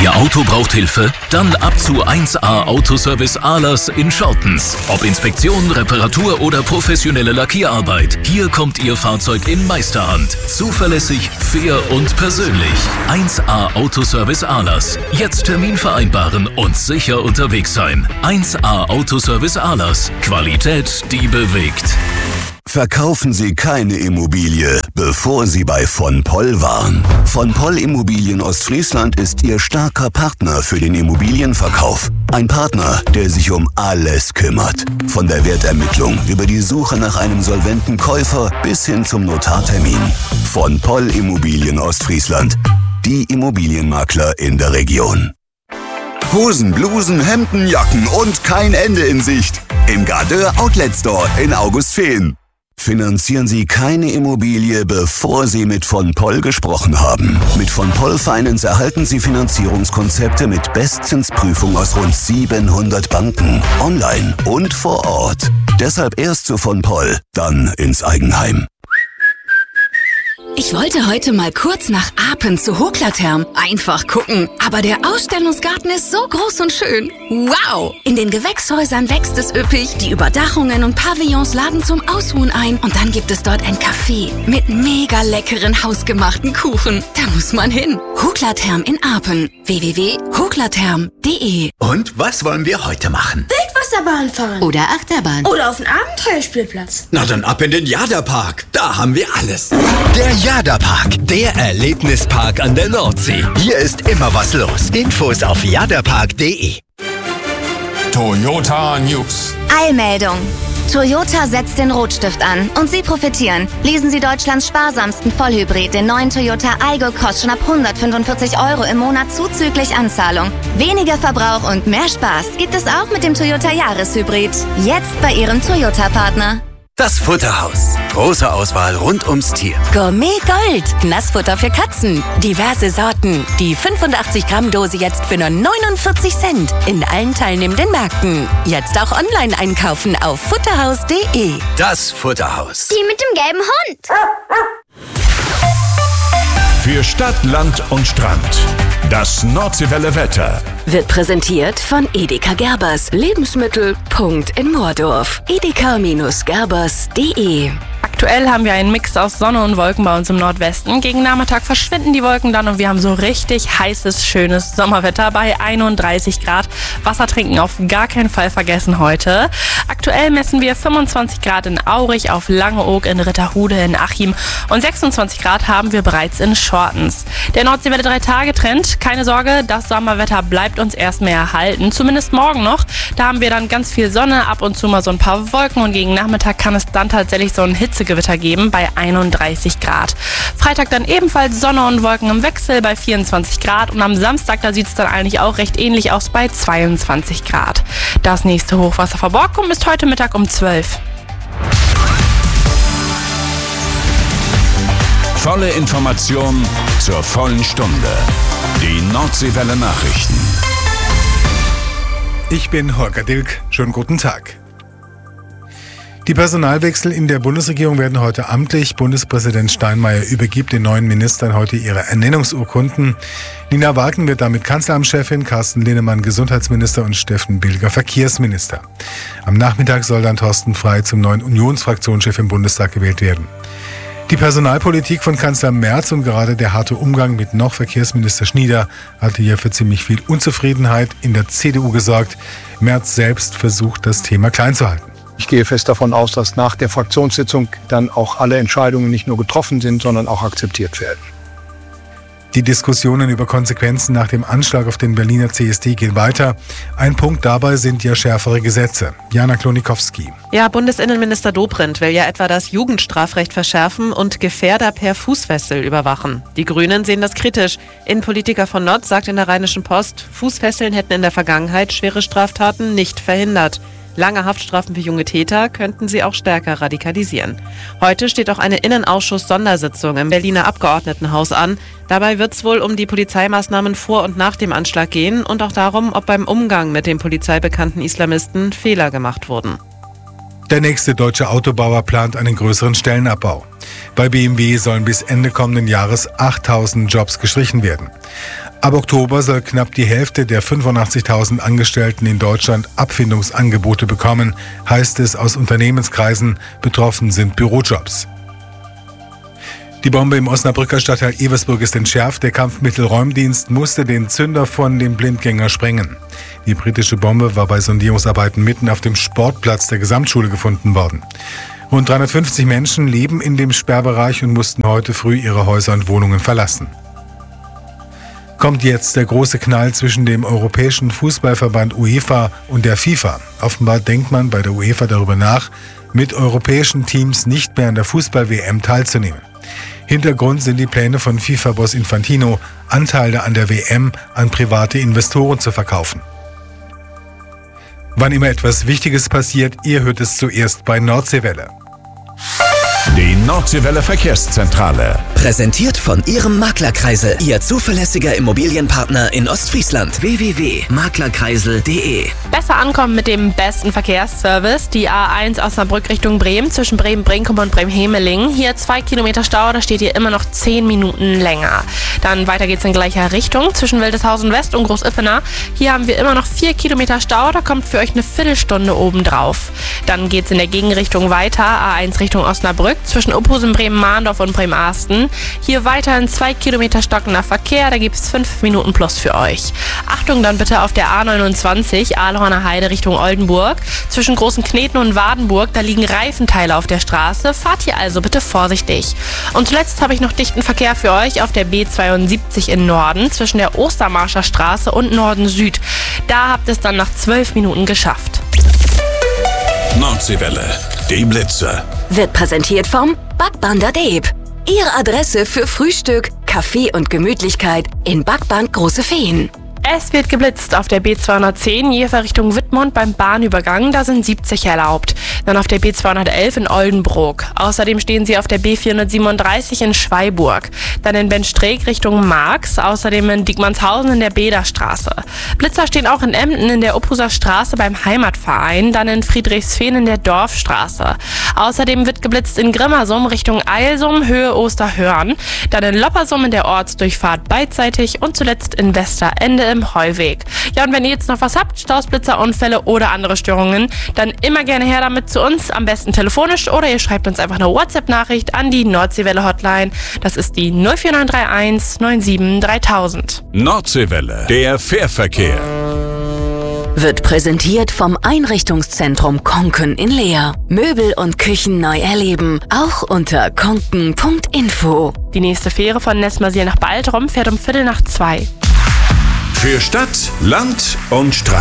Ihr Auto braucht Hilfe? Dann ab zu 1A Autoservice Ahlers in Schortens. Ob Inspektion, Reparatur oder professionelle Lackierarbeit. Hier kommt Ihr Fahrzeug in Meisterhand. Zuverlässig, fair und persönlich. 1A Autoservice Ahlers. Jetzt Termin vereinbaren und sicher unterwegs sein. 1A Autoservice Ahlers. Qualität, die bewegt. Verkaufen Sie keine Immobilie, bevor Sie bei von Poll waren. Von Poll Immobilien Ostfriesland ist Ihr starker Partner für den Immobilienverkauf. Ein Partner, der sich um alles kümmert. Von der Wertermittlung über die Suche nach einem solventen Käufer bis hin zum Notartermin. Von Poll Immobilien Ostfriesland. Die Immobilienmakler in der Region. Hosen, Blusen, Hemden, Jacken und kein Ende in Sicht. Im Gardeur Outlet Store in Augustfehn. Finanzieren Sie keine Immobilie, bevor Sie mit von Poll gesprochen haben. Mit von Poll Finance erhalten Sie Finanzierungskonzepte mit Bestzinsprüfung aus rund 700 Banken, online und vor Ort. Deshalb erst zu von Poll, dann ins Eigenheim. Ich wollte heute mal kurz nach Apen zu Hoklatherm. Einfach gucken. Aber der Ausstellungsgarten ist so groß und schön. Wow! In den Gewächshäusern wächst es üppig. Die Überdachungen und Pavillons laden zum Ausruhen ein. Und dann gibt es dort ein Café mit mega leckeren hausgemachten Kuchen. Da muss man hin. Hoklatherm in Apen. www.hoklatherm.de. Und was wollen wir heute machen? Wildwasserbahn fahren. Oder Achterbahn. Oder auf den Abenteuerspielplatz. Na dann ab in den Jada-Park. Da haben wir alles. Der Jada-Park, der Erlebnispark an der Nordsee. Hier ist immer was los. Infos auf jadapark.de. Toyota News. Eilmeldung. Toyota setzt den Rotstift an und Sie profitieren. Lesen Sie Deutschlands sparsamsten Vollhybrid, den neuen Toyota Aygo, kostet schon ab 145 € im Monat zuzüglich Anzahlung. Weniger Verbrauch und mehr Spaß gibt es auch mit dem Toyota Jahreshybrid. Jetzt bei Ihrem Toyota-Partner. Das Futterhaus. Große Auswahl rund ums Tier. Gourmet Gold. Nassfutter für Katzen. Diverse Sorten. Die 85-Gramm-Dose jetzt für nur 49 Cent. In allen teilnehmenden Märkten. Jetzt auch online einkaufen auf futterhaus.de. Das Futterhaus. Die mit dem gelben Hund. Für Stadt, Land und Strand. Das Nordseewelle Wetter. Wird präsentiert von Edeka Gerbers. Lebensmittel. Punkt in Moordorf. edeka-gerbers.de. Aktuell haben wir einen Mix aus Sonne und Wolken bei uns im Nordwesten. Gegen Nachmittag verschwinden die Wolken dann und wir haben so richtig heißes, schönes Sommerwetter bei 31 Grad. Wasser trinken auf gar keinen Fall vergessen heute. Aktuell messen wir 25 Grad in Aurich, auf Langeoog, in Ritterhude, in Achim und 26 Grad haben wir bereits in Schortens. Der Nordseewelle 3-Tage-Trend, keine Sorge, das Sommerwetter bleibt uns erstmal erhalten. Zumindest morgen noch. Da haben wir dann ganz viel Sonne, ab und zu mal so ein paar Wolken und gegen Nachmittag kann es dann tatsächlich so ein Hitzegewitter geben bei 31 Grad. Freitag dann ebenfalls Sonne und Wolken im Wechsel bei 24 Grad und am Samstag, da sieht es dann eigentlich auch recht ähnlich aus bei 22 Grad. Das nächste Hochwasser vor Borkum ist heute Mittag um 12. Volle Information zur vollen Stunde. Die Nordseewelle Nachrichten. Ich bin Holger Dilk. Schönen guten Tag. Die Personalwechsel in der Bundesregierung werden heute amtlich. Bundespräsident Steinmeier übergibt den neuen Ministern heute ihre Ernennungsurkunden. Nina Wagen wird damit Kanzleramtschefin, Carsten Linnemann Gesundheitsminister und Steffen Bilger Verkehrsminister. Am Nachmittag soll dann Thorsten Frey zum neuen Unionsfraktionschef im Bundestag gewählt werden. Die Personalpolitik von Kanzler Merz und gerade der harte Umgang mit noch Verkehrsminister Schnieder hatte hier für ziemlich viel Unzufriedenheit in der CDU gesorgt. Merz selbst versucht, das Thema klein zu halten. Ich gehe fest davon aus, dass nach der Fraktionssitzung dann auch alle Entscheidungen nicht nur getroffen sind, sondern auch akzeptiert werden. Die Diskussionen über Konsequenzen nach dem Anschlag auf den Berliner CSD gehen weiter. Ein Punkt dabei sind ja schärfere Gesetze. Jana Klonikowski. Ja, Bundesinnenminister Dobrindt will ja etwa das Jugendstrafrecht verschärfen und Gefährder per Fußfessel überwachen. Die Grünen sehen das kritisch. Innenpolitiker von Notz sagt in der Rheinischen Post, Fußfesseln hätten in der Vergangenheit schwere Straftaten nicht verhindert. Lange Haftstrafen für junge Täter könnten sie auch stärker radikalisieren. Heute steht auch eine Innenausschuss-Sondersitzung im Berliner Abgeordnetenhaus an. Dabei wird es wohl um die Polizeimaßnahmen vor und nach dem Anschlag gehen und auch darum, ob beim Umgang mit dem polizeibekannten Islamisten Fehler gemacht wurden. Der nächste deutsche Autobauer plant einen größeren Stellenabbau. Bei BMW sollen bis Ende kommenden Jahres 8.000 Jobs gestrichen werden. Ab Oktober soll knapp die Hälfte der 85.000 Angestellten in Deutschland Abfindungsangebote bekommen, heißt es aus Unternehmenskreisen. Betroffen sind Bürojobs. Die Bombe im Osnabrücker Stadtteil Eversburg ist entschärft. Der Kampfmittelräumdienst musste den Zünder von dem Blindgänger sprengen. Die britische Bombe war bei Sondierungsarbeiten mitten auf dem Sportplatz der Gesamtschule gefunden worden. Rund 350 Menschen leben in dem Sperrbereich und mussten heute früh ihre Häuser und Wohnungen verlassen. Kommt jetzt der große Knall zwischen dem Europäischen Fußballverband UEFA und der FIFA. Offenbar denkt man bei der UEFA darüber nach, mit europäischen Teams nicht mehr an der Fußball-WM teilzunehmen. Hintergrund sind die Pläne von FIFA-Boss Infantino, Anteile an der WM an private Investoren zu verkaufen. Wann immer etwas Wichtiges passiert, ihr hört es zuerst bei Nordseewelle. Die Nordseewelle Verkehrszentrale. Präsentiert von Ihrem Maklerkreisel, Ihr zuverlässiger Immobilienpartner in Ostfriesland. www.maklerkreisel.de. Besser ankommen mit dem besten Verkehrsservice. Die A1 Osnabrück Richtung Bremen, zwischen Bremen-Brinkum und Bremen-Hemeling. Hier 2 Kilometer Stau, da steht ihr immer noch 10 Minuten länger. Dann weiter geht's in gleicher Richtung, zwischen Wildeshausen West und Groß-Ippener. Hier haben wir immer noch 4 Kilometer Stau, da kommt für euch eine Viertelstunde obendrauf. Dann geht's in der Gegenrichtung weiter, A1 Richtung Osnabrück, zwischen Uphusen, Bremen-Mahndorf und Bremen-Arsten. Hier weiterhin 2 Kilometer stockender Verkehr, da gibt es 5 Minuten plus für euch. Achtung dann bitte auf der A29, Aalhorner Heide Richtung Oldenburg. Zwischen Großen Kneten und Wadenburg, da liegen Reifenteile auf der Straße. Fahrt hier also bitte vorsichtig. Und zuletzt habe ich noch dichten Verkehr für euch auf der B72 in Norden, zwischen der Ostermarscher Straße und Norden Süd. Da habt ihr es dann nach 12 Minuten geschafft. Nordseewelle, die Blitze. Wird präsentiert vom Backband Deep. Ihre Adresse für Frühstück, Kaffee und Gemütlichkeit in Backband Große Feen. Es wird geblitzt auf der B210 Jever Richtung Wittmund beim Bahnübergang, da sind 70 erlaubt. Dann auf der B211 in Oldenburg. Außerdem stehen sie auf der B437 in Schweiburg. Dann in Benstreek Richtung Marx, außerdem in Diekmannshausen in der Bederstraße. Blitzer stehen auch in Emden in der Uphuser Straße beim Heimatverein, dann in Friedrichsfehn in der Dorfstraße. Außerdem wird geblitzt in Grimmersum Richtung Eilsum, Höhe Osterhörn. Dann in Loppersum in der Ortsdurchfahrt beidseitig und zuletzt in Westerende im Heuweg. Ja, und wenn ihr jetzt noch was habt, Staus, Blitzer, Unfälle oder andere Störungen, dann immer gerne her damit zu uns, am besten telefonisch oder ihr schreibt uns einfach eine WhatsApp-Nachricht an die Nordseewelle-Hotline. Das ist die 04931 97 3000. Nordseewelle, der Fährverkehr. Wird präsentiert vom Einrichtungszentrum Konken in Leer. Möbel und Küchen neu erleben, auch unter konken.info. Die nächste Fähre von Nessmersiel nach Baltrum fährt um 1:15. Für Stadt, Land und Strand.